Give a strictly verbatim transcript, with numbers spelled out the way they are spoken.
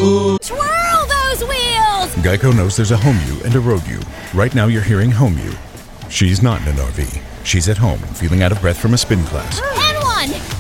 Twirl those wheels! Geico knows there's a home you and a road you. Right now you're hearing home you. She's not in an R V. She's at home, feeling out of breath from a spin class. And one!